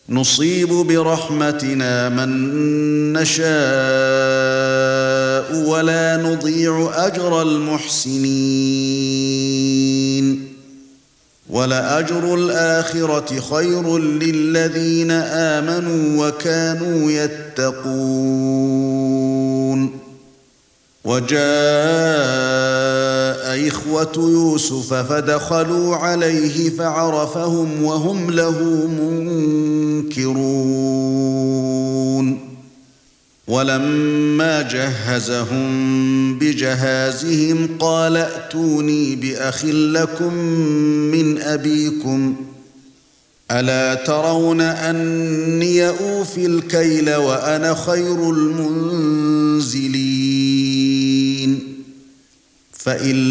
نصيب برحمتنا من نشاء ولا نضيع أجر المحسنين ولأجر الآخرة خير للذين آمنوا وكانوا يتقون وجاء إخوة يوسف فدخلوا عليه فعرفهم وهم له منكرون ولما جهزهم بجهازهم قال ائتوني بأخ لكم من أبيكم ألا ترون أني أوفي الكيل وأنا خير المنزلين فإن